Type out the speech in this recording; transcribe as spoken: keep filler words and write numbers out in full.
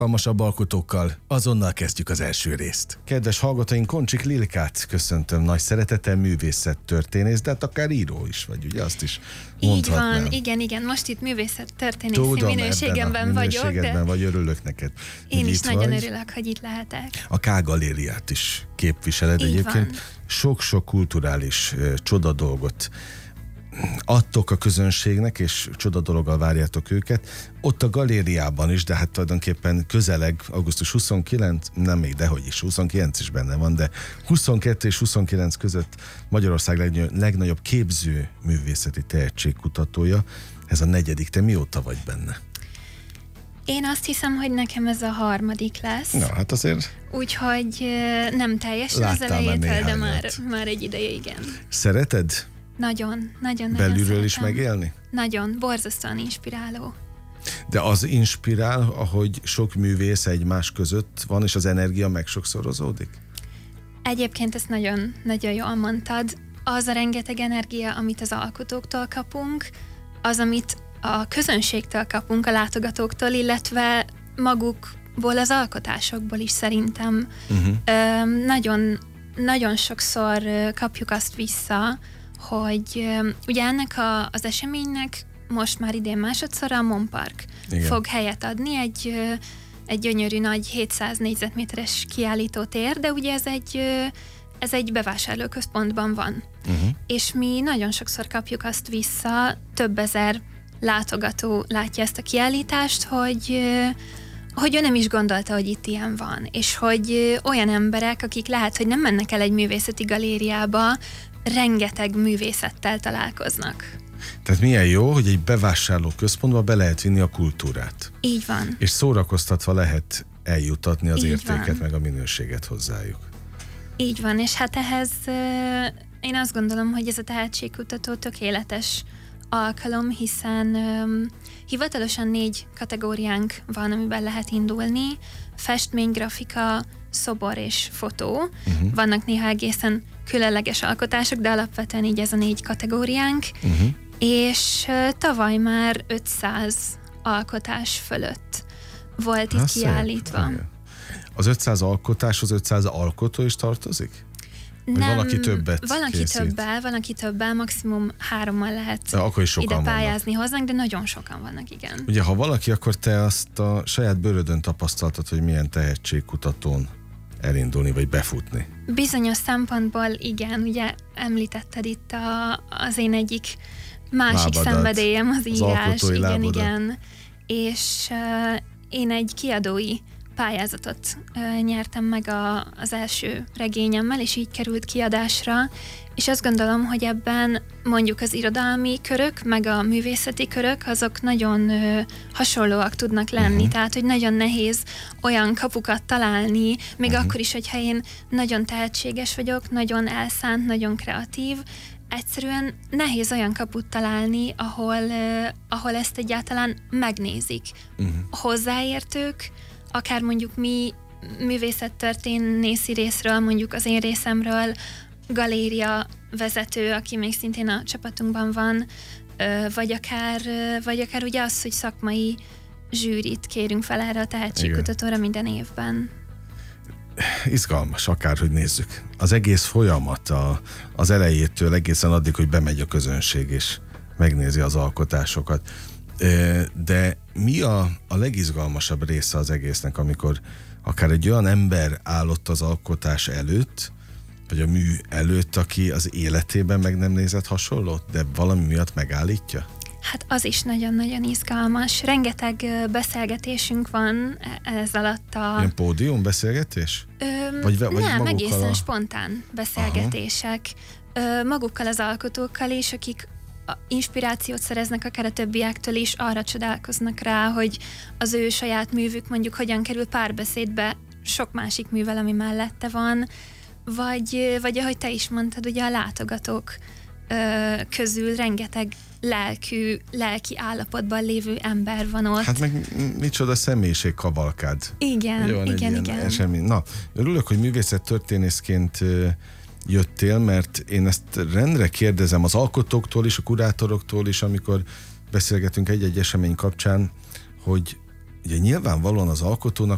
Izgalmasabb alkotókkal azonnal kezdjük az első részt. Kedves hallgatóink, Koncsik Lilkát köszöntöm nagy szeretettel, művészettörténész, de hát akár író is vagy, ugye azt is mondhatnám. Így van, igen, igen. Most itt művészettörténészi Tudom, minőségemben vagyok, de vagy örülök neked. én is nagyon vagy. örülök, hogy itt lehetek. A K-galériát is képviseled Így egyébként. van. Sok-sok kulturális uh, csoda dolgot adtok a közönségnek, és csoda dologgal várjátok őket. Ott a galériában is, de hát tulajdonképpen közeleg, augusztus huszonkilenc, nem még, dehogy is, huszonkilenc is benne van, de huszonkettő és huszonkilenc között Magyarország legnagyobb, legnagyobb képző művészeti tehetségkutatója. Ez a negyedik. Te mióta vagy benne? Én azt hiszem, hogy nekem ez a harmadik lesz. Na, hát azért... Úgyhogy uh, nem teljesen az Láttál már elejétől, de már, néhányat. már egy ideje, igen. Szereted Nagyon, nagyon, nagyon belülről is szeretem. megélni? Nagyon, borzasztóan inspiráló. De az inspirál, ahogy sok művész egymás között van, és az energia megsokszorozódik? Egyébként ezt nagyon, nagyon jól mondtad. Az a rengeteg energia, amit az alkotóktól kapunk, az, amit a közönségtől kapunk, a látogatóktól, illetve magukból az alkotásokból is szerintem. Uh-huh. Ö, nagyon, nagyon sokszor ö, kapjuk azt vissza, hogy ö, ugye ennek a, az eseménynek most már idén másodszor a Mon Park Igen. fog helyet adni, egy, ö, egy gyönyörű nagy hétszáz négyzetméteres kiállítótér, de ugye ez egy, ö, ez egy bevásárlóközpontban van. Uh-huh. És mi nagyon sokszor kapjuk azt vissza, több ezer látogató látja ezt a kiállítást, hogy, ö, hogy ő nem is gondolta, hogy itt ilyen van, és hogy ö, olyan emberek, akik lehet, hogy nem mennek el egy művészeti galériába, rengeteg művészettel találkoznak. Tehát milyen jó, hogy egy bevásárló központba be lehet vinni a kultúrát. Így van. És szórakoztatva lehet eljutatni az Így értéket, van. meg a minőséget hozzájuk. Így van, és hát ehhez ö, én azt gondolom, hogy ez a tehetségkutató tökéletes alkalom, hiszen ö, hivatalosan négy kategóriánk van, amiben lehet indulni. Festmény, grafika, szobor és fotó. Uh-huh. Vannak néha egészen különleges alkotások, de alapvetően így ez a négy kategóriánk. Uh-huh. És ö, tavaly már ötszáz alkotás fölött volt itt Hát szép. kiállítva. Igen. Az ötszáz alkotáshoz ötszáz alkotó is tartozik? Vagy Nem, valaki többet valaki készít? többel, valaki többel, maximum hárommal lehet De akkor is sokan ide vannak. pályázni hozzánk, de nagyon sokan vannak, igen. Ugye, ha valaki, akkor te azt a saját bőrödön tapasztaltad, hogy milyen tehetségkutatón elindulni, vagy befutni. Bizonyos szempontból igen, ugye említetted itt a, az én egyik másik Lábadat, szenvedélyem, az az írás. alkotói Igen, lábadat. igen. És uh, én egy kiadói pályázatot uh, nyertem meg a, az első regényemmel, és így került kiadásra, és azt gondolom, hogy ebben mondjuk az irodalmi körök, meg a művészeti körök, azok nagyon uh, hasonlóak tudnak lenni, uh-huh. tehát, hogy nagyon nehéz olyan kapukat találni, még Uh-huh. akkor is, hogyha én nagyon tehetséges vagyok, nagyon elszánt, nagyon kreatív, egyszerűen nehéz olyan kaput találni, ahol, uh, ahol ezt egyáltalán megnézik. Uh-huh. Hozzáértők, akár mondjuk mi művészettörténészi részről, mondjuk az én részemről, galéria vezető, aki még szintén a csapatunkban van, ö, vagy akár, ö, vagy akár ugye az, hogy szakmai zsűrit kérünk fel erre a tehetségkutatóra minden évben. Izgalmas, akárhogy nézzük. Az egész folyamat a, az elejétől egészen addig, hogy bemegy a közönség és megnézi az alkotásokat. De mi a, a legizgalmasabb része az egésznek, amikor akár egy olyan ember állott az alkotás előtt, vagy a mű előtt, aki az életében meg nem nézett hasonlót, de valami miatt megállítja? Hát az is nagyon-nagyon izgalmas. Rengeteg ö, beszélgetésünk van ez alatt a... Ilyen pódium beszélgetés? Ö, Vagy, vagy nem, magukkal egészen a... spontán beszélgetések. Ö, magukkal az alkotókkal is, akik a inspirációt szereznek akár a többiektől is, arra csodálkoznak rá, hogy az ő saját művük mondjuk hogyan kerül párbeszédbe sok másik művel, ami mellette van, vagy, vagy ahogy te is mondtad, ugye a látogatók ö, közül rengeteg lelkű, lelki állapotban lévő ember van ott. Hát meg micsoda személyiség kavalkád. Igen, Jó, egy igen, ilyen igen. esemény. Na, örülök, hogy művészettörténészként jöttél, mert én ezt rendre kérdezem az alkotóktól is, a kurátoroktól is, amikor beszélgetünk egy-egy esemény kapcsán, hogy ugye nyilvánvalóan az alkotónak